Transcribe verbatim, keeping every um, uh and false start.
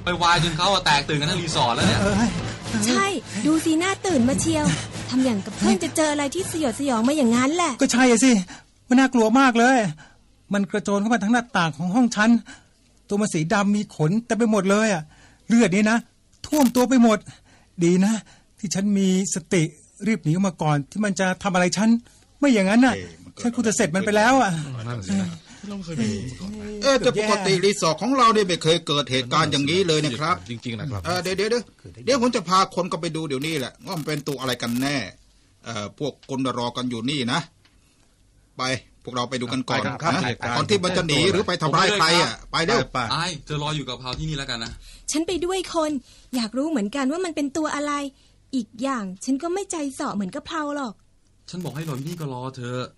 ไปวายจนเขาแตกตื่นกันทั้งรีสอร์ทแล้วเนี่ยใช่ดูสิหน้าตื่นมาเชียวทำอย่างกับเพิ่งจะเจออะไรที่สยดสยองมาอย่างนั้นแหละก็ใช่สิมันน่ากลัวมากเลยมันกระโจนเข้ามาทั้งหน้าต่างของห้องฉันตัวมันสีดำมีขนเต็มไปหมดเลยอ่ะเลือดนี่นะท่วมตัวไปหมดดีนะที่ฉันมีสติรีบหนีออกมาก่อนที่มันจะทำอะไรฉันไม่อย่างนั้นน่ะฉันคงจะเสร็จมันไปแล้วอ่ะเออแต่ปกติรีสอร์ทของเราเนี่ยไม่เคยเกิดเหตุการณ์อย่างนี้เลยนะครับจริงๆนะครับเออเดี๋ยวเดี๋ยวเดี๋ยวผมจะพาคนก็ไปดูเดี๋ยวนี้แหละว่ามันเป็นตัวอะไรกันแน่เอ่อพวกคนรอกันอยู่นี่นะไปพวกเราไปดูกันก่อนนะก่อนที่มันจะหนีหรือไปทำร้ายใครอ่ะไปเร็วไอ้เธอรออยู่กับเผาที่นี่แล้วกันนะฉันไปด้วยคนอยากรู้เหมือนกันว่ามันเป็นตัวอะไรอีกอย่างฉันก็ไม่ใจเสาะเหมือนกับเพลาหรอกฉันบอกให้รอที่นี่ก็รอเธอ